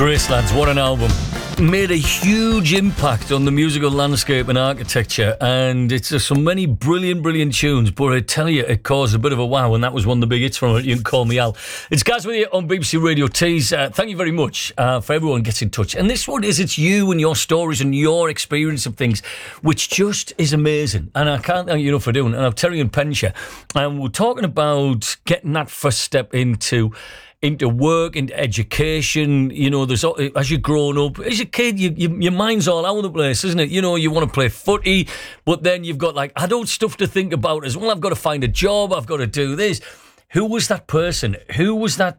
Gracelands, what an album. Made a huge impact on the musical landscape and architecture, and it's so many brilliant tunes, but I tell you, it caused a bit of a wow, and that was one of the big hits from it. You can call me Al. It's Gaz with you on BBC Radio Tees. Thank you very much for everyone who gets in touch. And this one is, it's you and your stories and your experience of things, which just is amazing. And I can't thank you enough for doing it. And I'm Terry and Pensha, and we're talking about getting that first step into work, into education. You know, there's, as you're growing up, as a kid, your mind's all over the place, isn't it? You know, you want to play footy, but then you've got like adult stuff to think about as well. I've got to find a job, I've got to do this. Who was that person? Who was that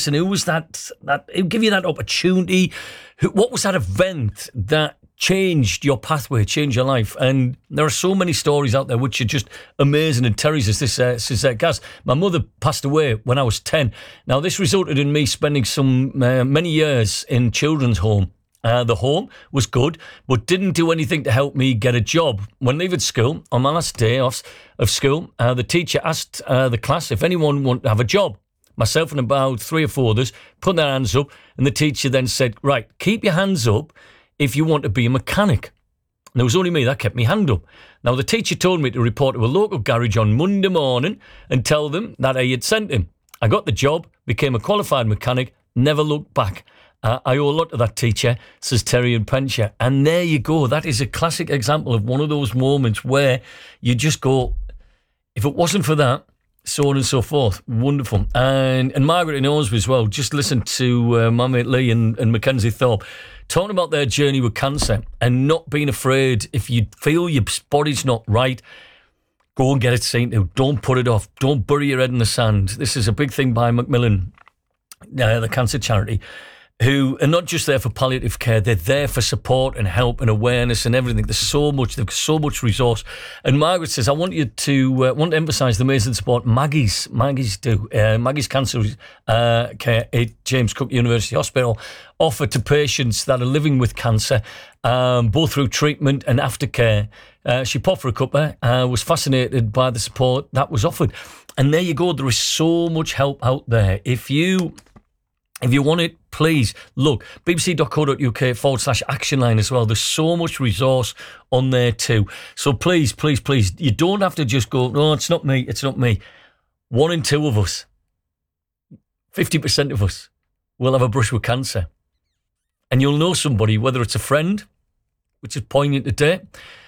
who gave you that opportunity? What was that event that changed your pathway, changed your life? And there are so many stories out there which are just amazing. And Terry's is this says, Gaz, my mother passed away when I was 10. Now, this resulted in me spending many years in children's home. The home was good, but didn't do anything to help me get a job. When leaving school, on my last day of school, the teacher asked the class if anyone wanted to have a job. Myself and about 3 or 4 others put their hands up, and the teacher then said, right, keep your hands up if you want to be a mechanic. And it was only me that kept my hand up. Now, the teacher told me to report to a local garage on Monday morning and tell them that I had sent him. I got the job, became a qualified mechanic, never looked back. I owe a lot to that teacher, says Terry and Pensha. And there you go. That is a classic example of one of those moments where you just go, if it wasn't for that, so on and so forth. Wonderful. And Margaret and Osby as well. Just listen to my mate Lee and Mackenzie Thorpe talking about their journey with cancer and not being afraid. If you feel your body's not right, go and get it seen to. Don't put it off. Don't bury your head in the sand. This is a big thing by Macmillan, the cancer charity, who are not just there for palliative care, they're there for support and help and awareness and everything. There's so much, they've so much resource. And Margaret says, I want you to emphasise the amazing support Maggie's do. Maggie's Cancer Care at James Cook University Hospital offer to patients that are living with cancer, both through treatment and aftercare. She popped for a cuppa, was fascinated by the support that was offered. And there you go, there is so much help out there. If you want it, please look, bbc.co.uk/action line as well. There's so much resource on there too. So please, you don't have to just go, no, it's not me. 1 in 2 of us, 50% of us will have a brush with cancer. And you'll know somebody, whether it's a friend, which is poignant today,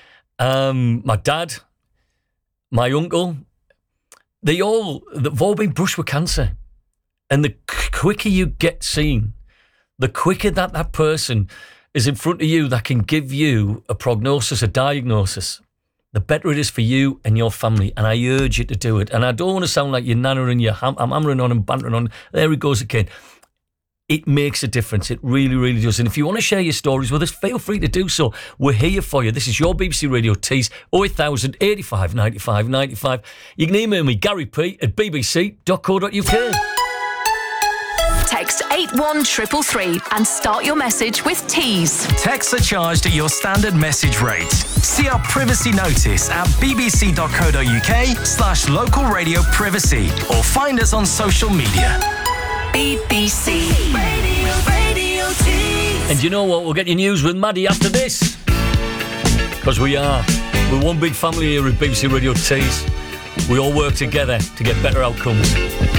my dad, my uncle, they've all been brushed with cancer. And the quicker you get seen, the quicker that person is in front of you that can give you a prognosis, a diagnosis, the better it is for you and your family. And I urge you to do it. And I don't want to sound like your nana and I'm hammering on and bantering on. There it goes again. It makes a difference. It really, really does. And if you want to share your stories with us, feel free to do so. We're here for you. This is your BBC Radio Tees, 08000 85 95 95. You can email me, garyp@bbc.co.uk. Text 81333 and start your message with Tees. Texts are charged at your standard message rate. See our privacy notice at bbc.co.uk/local radio privacy or find us on social media. BBC Radio Tees. And you know what? We'll get your news with Maddie after this. Because we're one big family here at BBC Radio Tees. We all work together to get better outcomes.